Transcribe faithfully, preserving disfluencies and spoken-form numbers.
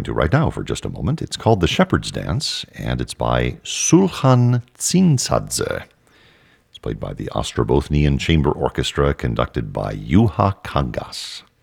to right now for just a moment. It's called The Shepherd's Dance, and it's by Sulhan Tsinsadze. It's played by the Ostrobothnian Chamber Orchestra, conducted by Juha Kangas.